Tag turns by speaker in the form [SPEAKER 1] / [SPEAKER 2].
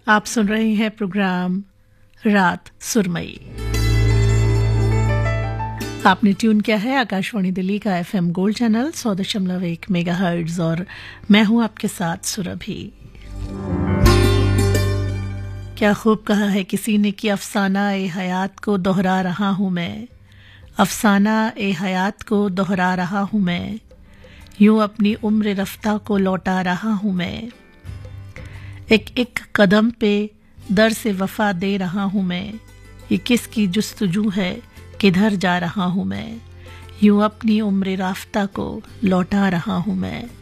[SPEAKER 1] आप सुन रहे हैं प्रोग्राम रात सुरमई। आपने ट्यून किया है आकाशवाणी दिल्ली का एफएम गोल्ड चैनल 100.1 मेगाहर्ट्ज और मैं हूं आपके साथ सुरभि। क्या खूब कहा है किसी ने कि अफसाना ए हयात को दोहरा रहा हूं मैं, अफसाना ए हयात को दोहरा रहा हूं मैं, यूं अपनी उम्र रफ्ता को लौटा रहा हूं मैं। एक एक कदम पे दर से वफा दे रहा हूं मैं, ये किसकी जुस्तजू है किधर जा रहा हूं मैं, यूं अपनी उम्र राफ्ता को लौटा रहा हूं मैं।